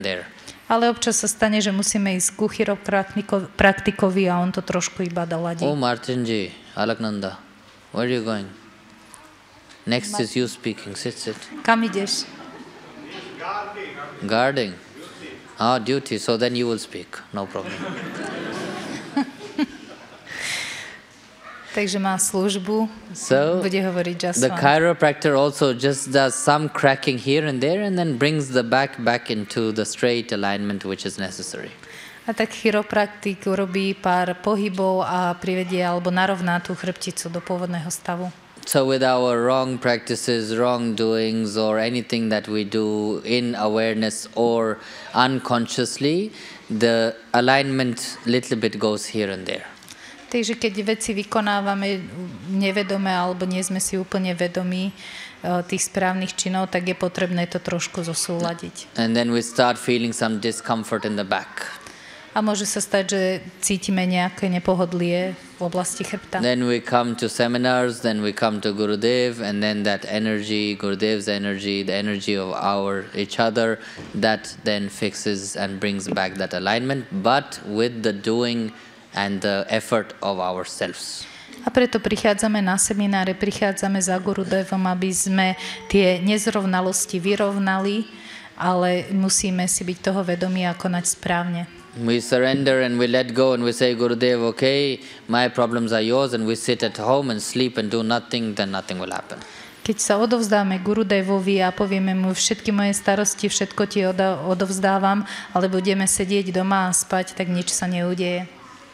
there. Ale občas sa stane, že musíme ísť ku chiropraktikovi a on to trošku iba doladí. Oh, Martinji, Alaknanda, where are you going? Next is you speaking. Sit. Kam ideš? Guarding. Ah, duty. So then you will speak. No problem. Takže má službu, bude hovoriť Jaswant. The chiropractor also just does some cracking here and there and then brings the back into the straight alignment which is necessary. A tak chiropraktik urobí pár pohybov a privedie alebo narovná tú chrbticu do pôvodného stavu. So with our wrong practices, wrong doings or anything that we do in awareness or unconsciously, the alignment little bit goes here and there. Takže keď veci vykonávame nevedome alebo nie sme si úplne vedomí tých správnych činov, tak je potrebné to trošku zosúladiť. And then we start feeling some discomfort in the back. A môže sa stať, že cítime nejaké nepohodlie v oblasti chrbta. Then we come to seminars, then we come to Gurudev, and then that energy, Gurudev's energy, the energy of each other, that then fixes and brings back that alignment, but with the doing and the effort of ourselves. A preto prichádzame na semináre, prichádzame za Gurudevom, aby sme tie nezrovnalosti vyrovnali, ale musíme si byť toho vedomí a konať správne. We surrender and we let go and we say, Gurudev, okay, my problems are yours, and we sit at home and sleep and do nothing, then nothing will happen. Keď sa odovzdáme Gurudevovi a povieme mu všetky moje starosti, všetko ti odovzdávam, ale budeme sedieť doma a spať, tak nič sa neudeje.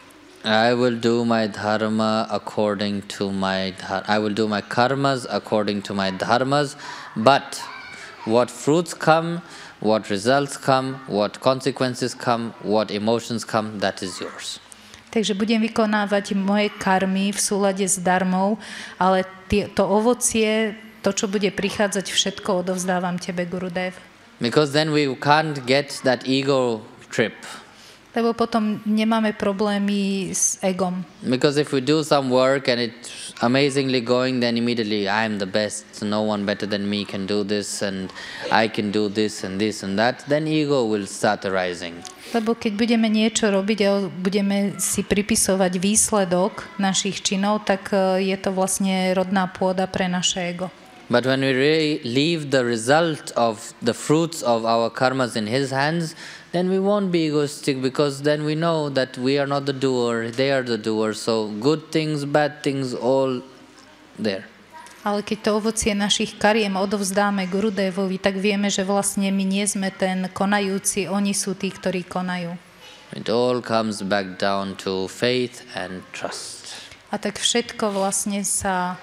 I will do my dharma according to I will do my karmas according to my dharmas, but what fruits come, what results come, what consequences come, what emotions come, that is yours. Takže budem vykonávať moje karmy v súlade s dharmou, ale to ovocie, to, čo bude prichádzať, všetko odovzdávam tebe, Gurudev. Because then we can't get that ego trip. Lebo potom nemáme problémy s egom. Because if we do some work and it's amazingly going, then immediately I am the best, no one better than me can do this, and I can do this and this and that, then ego will start arising. Lebo keď budeme niečo robiť a budeme si pripisovať výsledok našich činov, tak je to vlastne rodná pôda pre naše ego. But when we really leave the result of the fruits of our karmas in His hands, then we won't be egoistic, because then we know that we are not the doer, they are the doer. So good things, bad things, all there. Ale keď to ovocie našich kariem odovzdáme Gurudevovi, tak vieme, že vlastne my nie sme ten konajúci, oni sú tí, ktorí konajú. It all comes back down to faith and trust. A tak všetko vlastne sa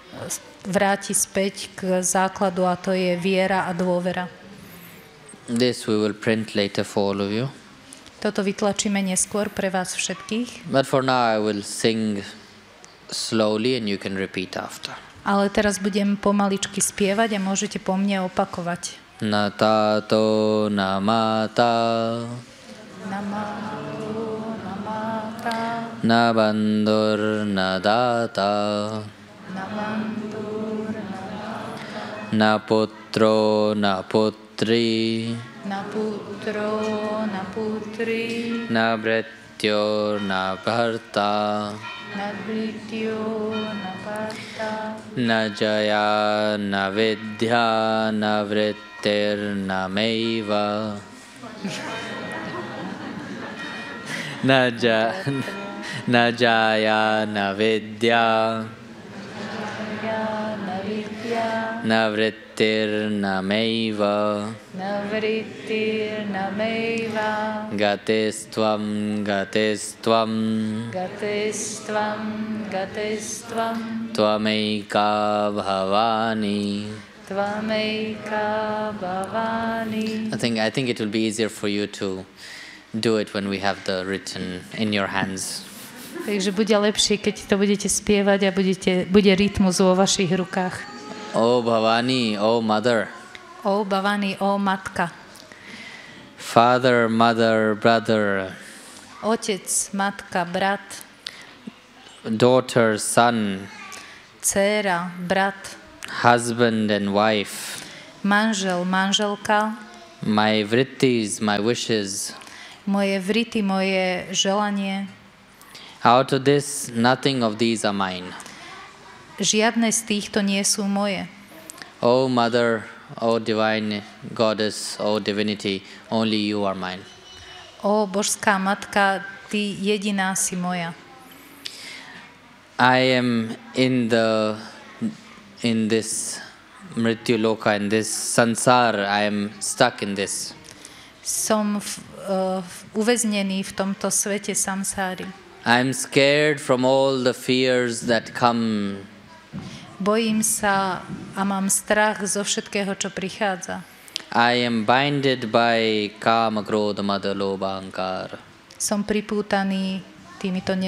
vráti späť k základu, a to je viera a dôvera. This we will print later for all of you. Toto vytlačíme neskôr pre vás všetkých. But for now I will sing slowly and you can repeat after. Ale teraz budem pomaličky spievať a môžete po mne opakovať. Na táto, na máta, Na mátu, na máta, na bandor, na dáta, na bandur, na dáta, na putro, na putri, na putro, na putri, na bretyo, na bharta, na brityo, na bharta, na jaya, na vidya, na vrittir, na meiva, na jaya, na vidya, na vidya, na vrittir, na meiva, na vrittir, na meiva, gatestvam, gatestvam, gatestvam, gatestvam, Tvameika bhavani. Tvameika bhavani. I think it will be easier for you to do it when we have the written in your hands. Takže bude lepšie, keď to budete spievať a bude rytmus vo vašich rukách. Oh Bhavani, oh Mother. Oh Bhavani, oh Matka. Father, Mother, Brother. Otec, matka, brat. Daughter, son. Dcéra, brat. Husband and wife. Manžel, manželka. my vrittis, my wishes. moje vrity, moje želanie. Out of this, nothing of these are mine. Žiadne z týchto nie sú moje. O Mother, O Divine Goddess, O Divinity, only you are mine. Ó božská matka, ty jediná si moja. I am in this Mrityu Loka, in this Sansar, I am stuck in this. Som uväznený v tomto svete samsári. I am scared from all the fears that come. Bojím sa a mám strach zo všetkého, čo prichádza. I am binded by Kama, Krodha, Mada, Lobha, Ahankara. Som pripútaný týmito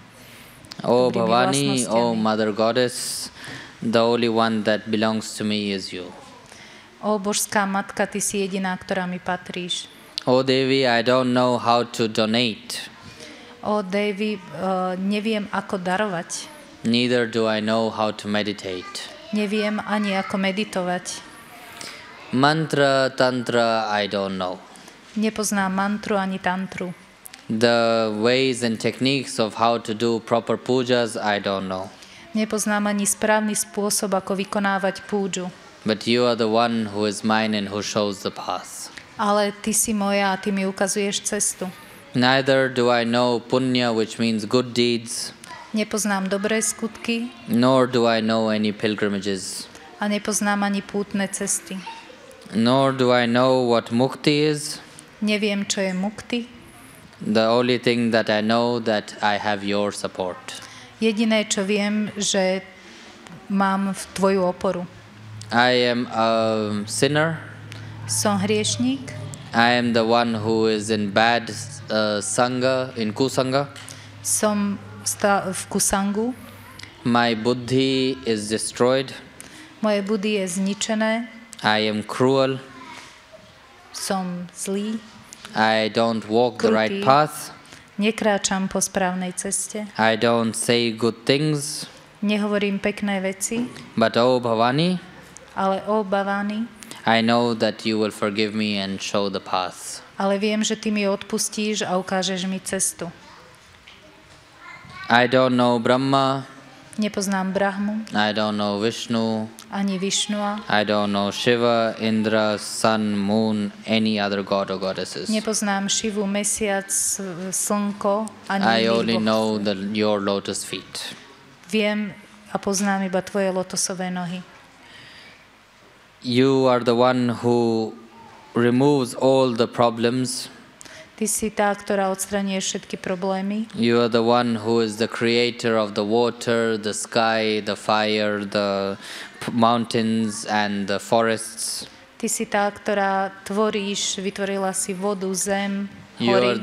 O dobrými Bhavani, O vlastnostiami. Mother Goddess, the only one that belongs to me is you. Ó božská matka, ty si jediná, ktorá mi patríš. O Devi, I don't know how to donate. Ó Devi, neviem ako darovať. Neither do I know how to meditate. Neviem ani ako meditovať. Mantra, Tantra, I don't know. Nepoznám mantru ani tantru. The ways and techniques of how to do proper pujas, I don't know. Nepoznám ani správny spôsob, ako vykonávať púdžu. But you are the one who is mine and who shows the path. Ale ty si moja a ty mi ukazuješ cestu. Neither do I know punya, which means good deeds, Nepoznám dobré skutky nor do I know any pilgrimages, a nepoznám ani pútne cesty. nor do I know what mukti is. Neviem, čo je mukti. The only thing that I know that I have your support. Jediné, čo viem, že mám tvoju oporu. I am a sinner. Som hriešník, I am the one who is in bad sangha, in kusanga. som v kusangu, My buddhi is destroyed. moje budy je zničené, I am cruel. som zlý, I don't walk the right Krutý. path. nekráčam po správnej ceste, I don't say good things. nehovorím pekné veci, But O Bhavani, ale ó Bhavani, I know that you will forgive me and show the path. ale viem, že ty mi odpustíš a ukážeš mi cestu. I don't know Brahma. Nepoznám Brahmu, I don't know Vishnu. ani Višnua, I don't know Shiva, Indra, sun, moon, any other god or goddesses. nepoznám Šivu, mesiac, slnko, ani I iných only bohov. know your lotus feet. Viem a poznám iba tvoje lotosové nohy. You are the one who removes all the problems. Ty si tá, ktorá odstraňuje všetky problémy. You are the one who is the creator of the water, the sky, the fire, the mountains and the forests. Ty si tá, ktorá tvoríš, vytvorila si vodu, zem, You are, hory.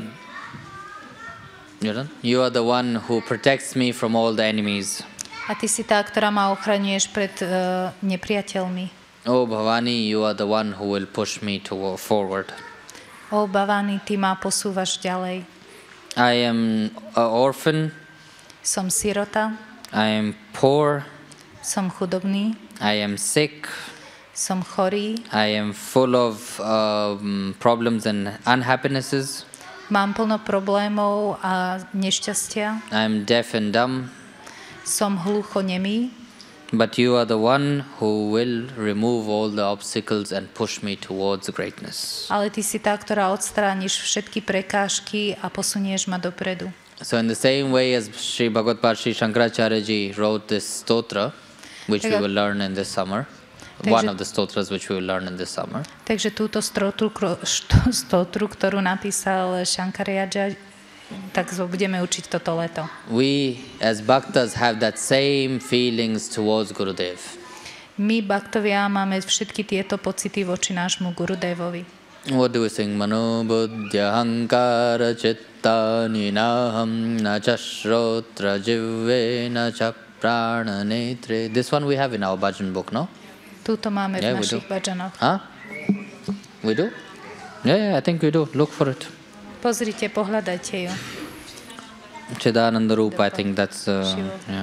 you're done? You are the one who protects me from all the enemies. A ty si tá, ktorá ma ochraňuješ pred nepriateľmi. Oh Bhavani, you are the one who will push me forward. Ó Bhavani, ty ma posúvaš ďalej. I am an orphan. Som sirota, I am poor. som chudobný, I am sick. som chorý, I am full of problems and unhappinesses. mám plno problémov a nešťastia, I am deaf and dumb. som hluchonemý, But you are the one who will remove all the obstacles and push me towards greatness. ale ty si tá, ktorá odstrániš všetky prekážky a posunieš ma dopredu. So in the same way as Sri Bhagavad Sri Shankaracharya ji wrote this stotra, which we will learn in this summer, one of the stotras which we will learn in this summer. Takže túto stotru, ktorú napísal Shankaracharya, tak budeme učiť toto leto. We as bhaktas have that same feelings towards Gurudev. My, bhaktovia, máme všetky tieto pocity voči nášmu Gurudevovi. What do we sing? Mano buddhya hankara chitta ninaham na cha shrotra jivve na cha prana netre. This one we have in our bhajan book, no? Túto máme Yeah, v we našich do. bhajanoch. Huh? We do? Yeah, I think we do. Look for it. Pozrite, pohľadajte ju. Chidananda Rupa, I think that's... Shiva. yeah.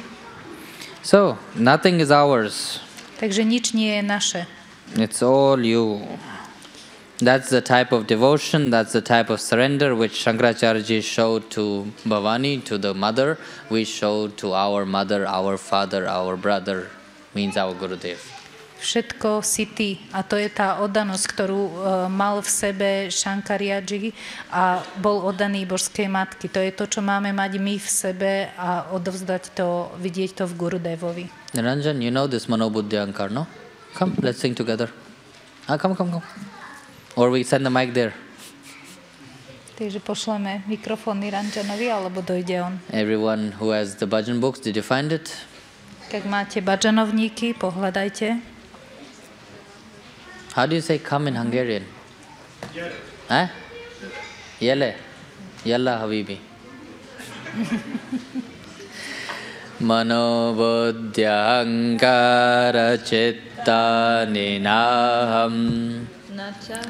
So, nothing is ours. Takže nič nie je naše. It's all you. That's the type of devotion, that's the type of surrender which Shankaracharya showed to Bhavani, to the mother. We showed to our mother, our father, our brother, means our Gurudev. Všetko si ty. A to je tá oddanosť, ktorú mal v sebe Shankaraji a bol oddaný božskej matky. To je to, čo máme mať my v sebe a odovzdať to, vidieť to v Gurudevovi. Ranjan, you know this Manobuddhya Ankar, no? Come, let's sing together. Come. Or we send the mic there. Takže pošleme mikrofón Niranjanovi, alebo dojde on. Everyone who has the bhajan books, did you find it? Keď máte bhajanovníky, pohľadajte. How do you say come in Hungarian? Huh? Yele. Yalla Habibi. Manobuddhya Ankara Chitta Ninaham